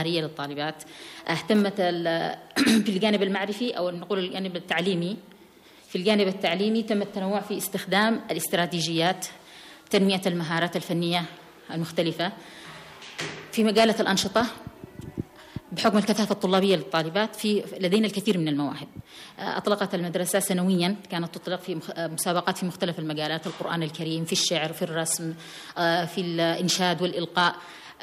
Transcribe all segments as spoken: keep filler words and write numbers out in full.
المهارية للطالبات. اهتمت في الجانب المعرفي أو نقول الجانب التعليمي. في الجانب التعليمي تم التنوع في استخدام الاستراتيجيات، تنمية المهارات الفنية المختلفة. في مجالة الأنشطة، بحكم الكثافة الطلابية للطالبات في لدينا الكثير من المواهب. أطلقت المدرسة سنويا، كانت تطلق في مسابقات في مختلف المجالات: القرآن الكريم، في الشعر، في الرسم، في الإنشاد والإلقاء.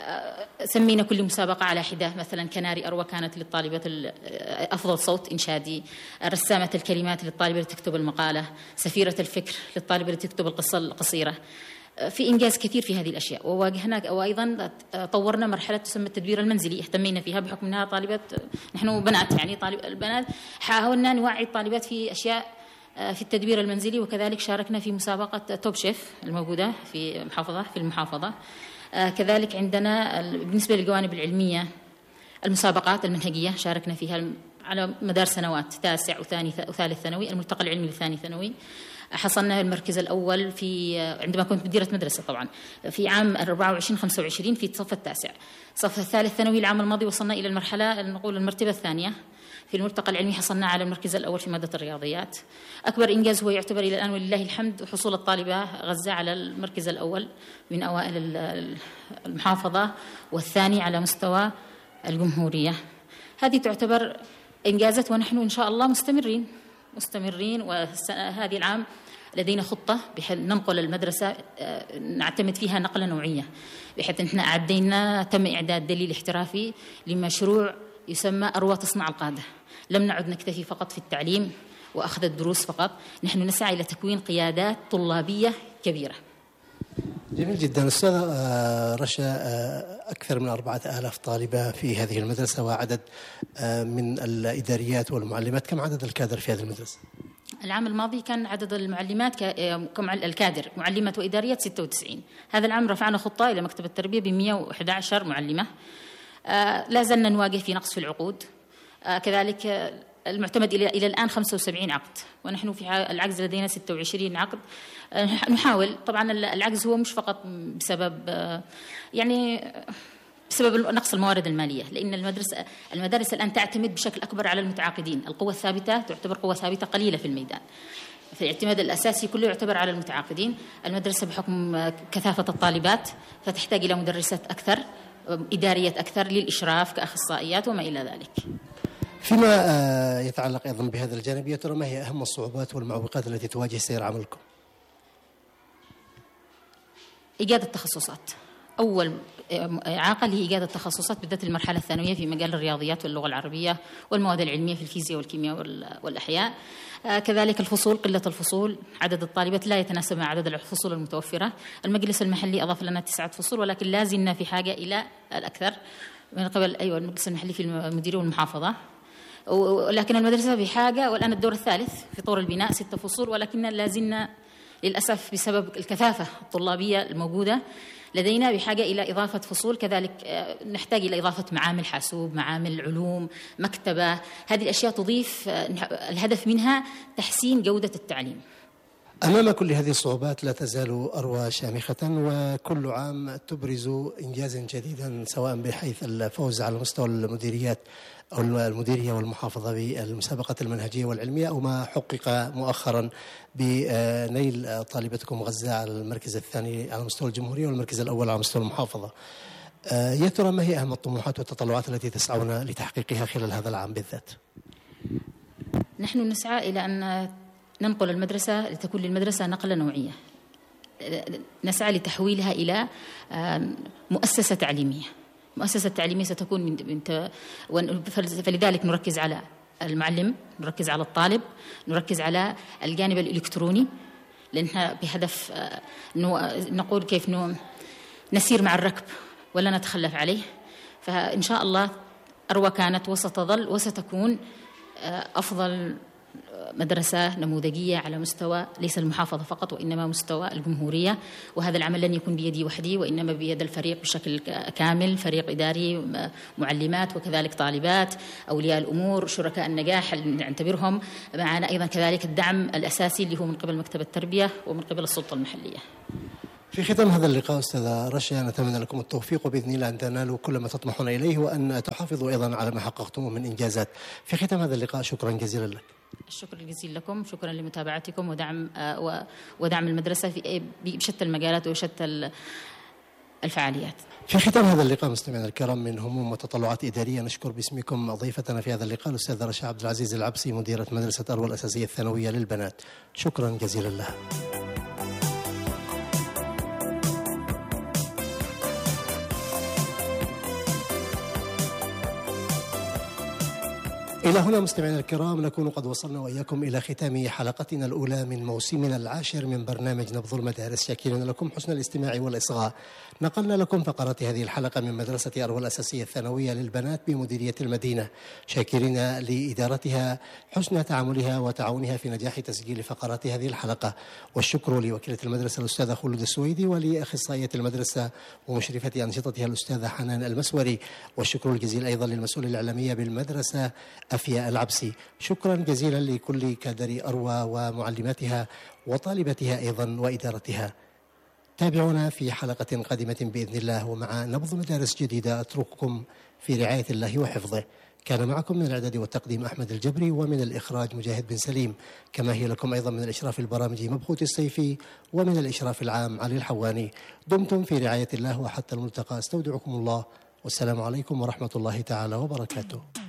سمينا كل مسابقة على حدة. مثلا كناري أروى كانت للطالبة أفضل صوت إنشادي، رسامة الكلمات للطالبة اللي تكتب المقالة، سفيرة الفكر للطالبة اللي تكتب القصة القصيرة. في إنجاز كثير في هذه الأشياء. وواجهنا وأيضا طورنا مرحلة تسمى التدبير المنزلي، اهتمينا فيها بحكم أنها طالبات، نحن بنات يعني طالب البنات، حاولنا نوعي الطالبات في أشياء في التدبير المنزلي. وكذلك شاركنا في مسابقة توب شيف الموجودة في محافظة في المحافظة. كذلك عندنا بالنسبة للجوانب العلمية المسابقات المنهجية، شاركنا فيها على مدار سنوات: تاسع وثاني وثالث ثانوي، الملتقى العلمي لثاني ثانوي. حصلنا المركز الأول في عندما كنت مديرة مدرسة طبعا في عام أربعة وعشرين خمسة وعشرين في الصف التاسع. صف الثالث ثانوي العام الماضي وصلنا إلى المرحلة نقول المرتبة الثانية. في الملتقى العلمي حصلنا على المركز الأول في مادة الرياضيات. أكبر إنجاز هو يعتبر إلى الآن ولله الحمد حصول الطالبة غزة على المركز الأول من أوائل المحافظة والثاني على مستوى الجمهورية. هذه تعتبر إنجازات، ونحن إن شاء الله مستمرين مستمرين وهذه العام لدينا خطة بحيث ننقل المدرسة، نعتمد فيها نقلة نوعية، بحيث نحن أعدينا تم إعداد دليل احترافي لمشروع يسمى أروى تصنع القادة. لم نعد نكتفي فقط في التعليم وأخذ الدروس فقط، نحن نسعى إلى تكوين قيادات طلابية كبيرة. جميل جدا. أستاذة رشا، أكثر من أربعة آلاف طالبة في هذه المدرسة وعدد من الإداريات والمعلمات، كم عدد الكادر في هذه المدرسة؟ العام الماضي كان عدد المعلمات كم الكادر معلمات وإداريات ستة وتسعين. هذا العام رفعنا خطة إلى مكتب التربية ب مئة وأحد عشر معلمة. لا زلنا نواجه في نقص في العقود. كذلك المعتمد إلى إلى الآن خمسة وسبعين عقد، ونحن في العجز لدينا ستة وعشرين عقد. نحاول طبعا، العجز هو مش فقط بسبب يعني بسبب نقص الموارد المالية، لأن المدرسة المدارس الآن تعتمد بشكل أكبر على المتعاقدين. القوة الثابتة تعتبر قوة ثابتة قليلة في الميدان، في الاعتماد الأساسي كله يعتبر على المتعاقدين. المدرسة بحكم كثافة الطالبات فتحتاج إلى مدرسات أكثر، إداريات أكثر للإشراف كأخصائيات وما إلى ذلك. فيما يتعلق أيضا بهذا الجانب، يا ترى ما هي أهم الصعوبات والمعوقات التي تواجه سير عملكم؟ إيجاد التخصصات. أول إعاقة هي إيجاد التخصصات بالذات المرحلة الثانوية في مجال الرياضيات واللغة العربية والمواد العلمية في الفيزياء والكيمياء والأحياء. كذلك الفصول، قلة الفصول، عدد الطالبات لا يتناسب مع عدد الفصول المتوفرة. المجلس المحلي أضاف لنا تسعة فصول، ولكن لا زلنا في حاجة إلى الأكثر من قبل أيوة المجلس المحلي في المديرية والمحافظة. ولكن المدرسة بحاجة، والآن الدور الثالث في طور البناء ست فصول، ولكن لا زلنا للأسف بسبب الكثافة الطلابية الموجودة لدينا بحاجة إلى إضافة فصول. كذلك نحتاج إلى إضافة معامل حاسوب، معامل علوم، مكتبة. هذه الأشياء تضيف، الهدف منها تحسين جودة التعليم. أمام كل هذه الصعوبات لا تزال أروى شامخة، وكل عام تبرز إنجازا جديدا، سواء بحيث الفوز على مستوى المديريات أو المديرية والمحافظة بالمسابقات المنهجية والعلمية، أو ما حقق مؤخرا بنيل طالبتكم غزة على المركز الثاني على مستوى الجمهورية والمركز الأول على مستوى المحافظة. يا ترى ما هي أهم الطموحات والتطلعات التي تسعون لتحقيقها خلال هذا العام بالذات؟ نحن نسعى إلى أن ننقل المدرسة لتكون للمدرسة نقلة نوعية، نسعى لتحويلها إلى مؤسسة تعليمية. مؤسسة تعليمية ستكون من فلذلك نركز على المعلم، نركز على الطالب، نركز على الجانب الإلكتروني، لأنها بهدف نقول كيف نسير مع الركب ولا نتخلف عليه. فإن شاء الله أروى كانت وستظل وستكون أفضل مدرسة نموذجية على مستوى ليس المحافظة فقط وإنما مستوى الجمهورية. وهذا العمل لن يكون بيدي وحدي، وإنما بيد الفريق بشكل كامل، فريق إداري، معلمات وكذلك طالبات، أولياء الأمور، شركاء النجاح اللي نعتبرهم معنا، أيضا كذلك الدعم الأساسي اللي هو من قبل مكتب التربية ومن قبل السلطة المحلية. في ختام هذا اللقاء أستاذة رشا، نتمنى لكم التوفيق وبإذن الله أن تنالوا كل ما تطمحون إليه وأن تحافظوا أيضا على ما حققتموه من إنجازات. في ختام هذا اللقاء شكرا جزيلا لك. الشكر الجزيل لكم، شكرا لمتابعتكم ودعم ودعم المدرسة في بشتى المجالات وشتى الفعاليات. في ختام هذا اللقاء مستمعينا الكرام، من هموم وتطلعات إدارية نشكر باسمكم ضيفتنا في هذا اللقاء الأستاذة رشا عبد العزيز العبسي، مديرة مدرسة أروى الأساسية الثانوية للبنات، شكرا جزيلا لها. إلى هنا مستمعينا الكرام نكون قد وصلنا وإياكم إلى ختام حلقتنا الأولى من موسمنا العاشر من برنامج نبض المدارس، شاكرين لكم حسن الاستماع والإصغاء. نقلنا لكم فقرات هذه الحلقة من مدرسة أروى الأساسية الثانوية للبنات بمديرية المدينة، شاكرين لإدارتها حسن تعاملها وتعاونها في نجاح تسجيل فقرات هذه الحلقة. والشكر لوكيلة المدرسة الأستاذة خلود السويدي، ولأخصائية المدرسة ومشرفة أنشطتها الأستاذة حنان المسوري. والشكر الجزيل أيضا للمسؤول الإعلامية بالمدرسة أفياء العبسي. شكرا جزيلا لكل كادر أروى ومعلماتها وطالباتها أيضا وإدارتها. تابعونا في حلقة قادمة بإذن الله ومع نبض مدارس جديدة. أترككم في رعاية الله وحفظه. كان معكم من الإعداد والتقديم أحمد الجبري، ومن الإخراج مجاهد بن سليم، كما هي لكم أيضا من الإشراف البرامجي مبخوت السيفي، ومن الإشراف العام علي الحواني. دمتم في رعاية الله وحتى الملتقى. استودعكم الله والسلام عليكم ورحمة الله تعالى وبركاته.